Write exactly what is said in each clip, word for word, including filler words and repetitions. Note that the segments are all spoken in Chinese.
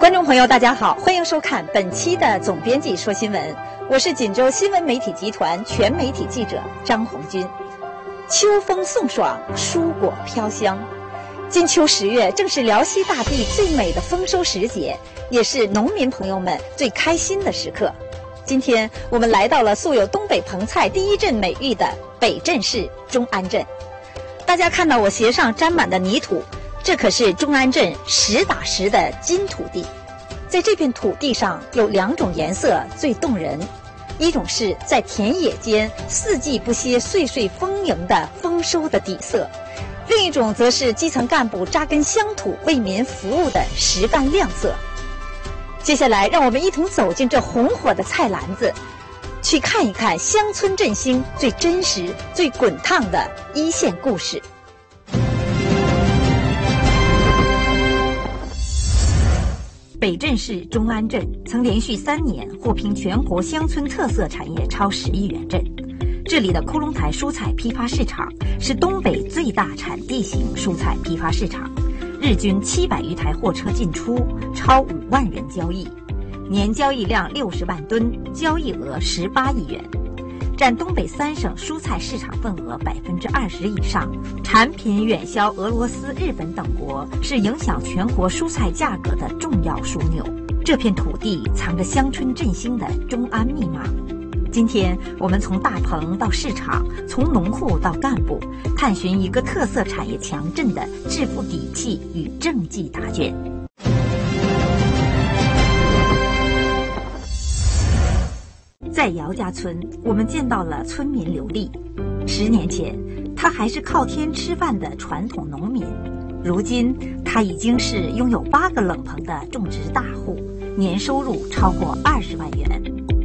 观众朋友，大家好，欢迎收看本期的总编辑说新闻，我是锦州新闻媒体集团全媒体记者张红军。秋风送爽，蔬果飘香。金秋十月正是辽西大地最美的丰收时节，也是农民朋友们最开心的时刻。今天我们来到了素有东北棚菜第一镇美誉的北镇市中安镇。大家看到我鞋上沾满的泥土，这可是中安镇实打实的金土地。在这片土地上有两种颜色最动人，一种是在田野间四季不歇、岁岁丰盈的丰收的底色，另一种则是基层干部扎根乡土为民服务的实干亮色。接下来让我们一同走进这红火的菜篮子，去看一看乡村振兴最真实、最滚烫的一线故事。北镇市中安镇曾连续三年获评全国乡村特色产业超十亿元镇。这里的窟窿台蔬菜批发市场是东北最大产地型蔬菜批发市场，日均七百余台货车进出，超五万人交易，年交易量六十万吨，交易额十八亿元，占东北三省蔬菜市场份额百分之二十以上，产品远销俄罗斯、日本等国，是影响全国蔬菜价格的重要枢纽。这片土地藏着乡村振兴的中安密码。今天我们从大棚到市场，从农户到干部，探寻一个特色产业强镇的致富底气与政绩答卷。在姚家村，我们见到了村民刘丽。十年前，他还是靠天吃饭的传统农民，如今他已经是拥有八个冷棚的种植大户，年收入超过二十万元。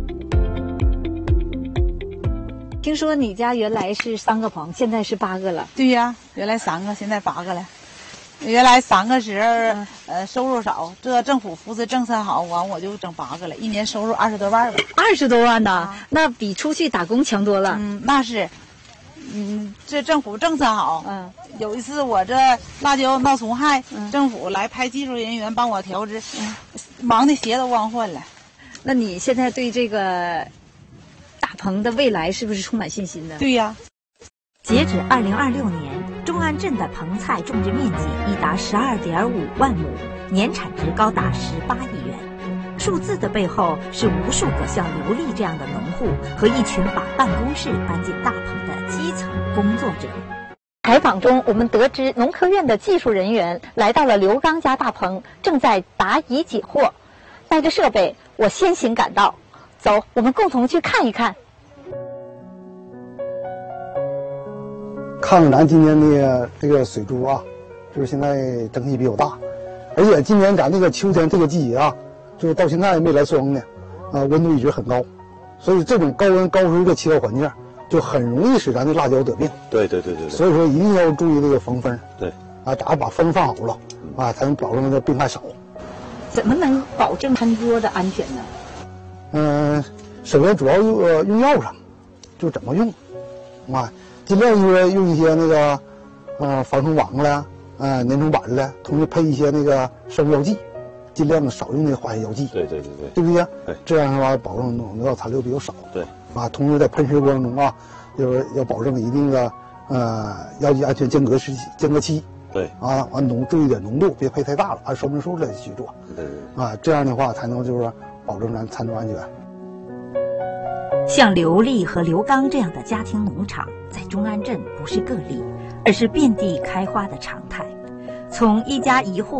听说你家原来是三个棚，现在是八个了。 对呀，原来三个，现在八个了。原来三个时候，嗯、呃，收入少，这政府扶持政策好，完我就整八个了，一年收入二十多万吧。 二十多万呢、啊，那比出去打工强多了。 嗯，那是，嗯，这政府政策好。嗯，有一次我这辣椒闹虫害，嗯、政府来派技术人员帮我调制，嗯、忙的鞋都忘换了。 那你现在对这个大棚的未来是不是充满信心呢？ 对呀。 截止二零二六年，中安镇的棚菜种植面积已达十二点五万亩，年产值高达十八亿元。数字的背后是无数个像刘丽这样的农户和一群把办公室搬进大棚的基层工作者。采访中，我们得知农科院的技术人员来到了刘刚家大棚，正在答疑解惑。带着设备，我先行赶到。走，我们共同去看一看。 看看咱今年的这个水珠啊，就是现在整体比较大，而且今年咱这个秋天这个季节啊，就是到现在没来霜呢，啊，温度一直很高，所以这种高温高湿的气候环境，就很容易使咱的辣椒得病。 对对对 对, 对。 所以说一定要注意这个防风。 对。 啊，咱把风放好了，啊，才能保证这病害少。 怎么能保证餐桌的安全呢？ 嗯、呃，首先主要用呃用药上，就怎么用，啊。尽量就是用一些那个，呃，防虫网了，呃，粘虫板了，同时配一些那个生物药剂，尽量少用那个化学药剂。 对对对对， 对不对？ 对， 这样的话保证农药残留比较少。 对， 啊，同时在喷施过程中啊，就是要保证一定的呃药剂安全间隔时期间隔期。 对， 啊，完浓注意点浓度，别配太大了，按说明书来去做。 对对对， 啊，这样的话才能就是保证咱餐桌安全。 像刘丽和刘刚这样的家庭农场，在中安镇不是个例，而是遍地开花的常态。从一家一户